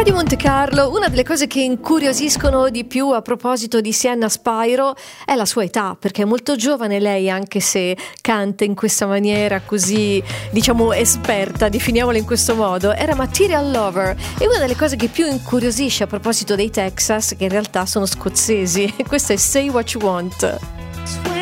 di Monte Carlo, una delle cose che incuriosiscono di più a proposito di Sienna Spyro è la sua età, perché è molto giovane lei, anche se canta in questa maniera così, diciamo, esperta, definiamola in questo modo. Era Material Lover, e una delle cose che più incuriosisce a proposito dei Texas, che in realtà sono scozzesi. Questo è Say What You Want.